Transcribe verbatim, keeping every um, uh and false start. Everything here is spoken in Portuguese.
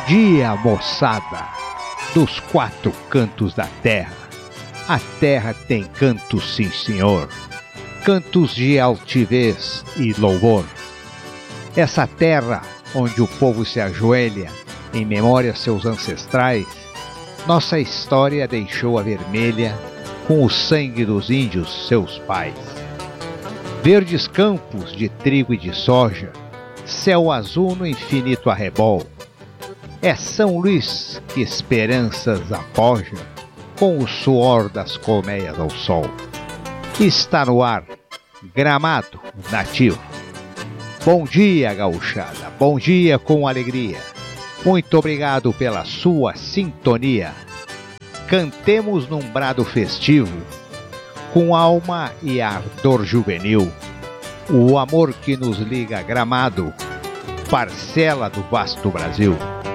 dia, moçada, dos quatro cantos da terra. A terra tem cantos, sim, senhor, cantos de altivez e louvor. Essa terra onde o povo se ajoelha em memória a seus ancestrais, nossa história deixou a vermelha com o sangue dos índios, seus pais. Verdes campos de trigo e de soja, céu azul no infinito arrebol. É São Luís que esperanças apoja com o suor das colmeias ao sol. Está no ar, Gramado nativo. Bom dia, gauchada, bom dia com alegria. Muito obrigado pela sua sintonia. Cantemos num brado festivo, com alma e ardor juvenil, o amor que nos liga a Gramado, parcela do vasto Brasil.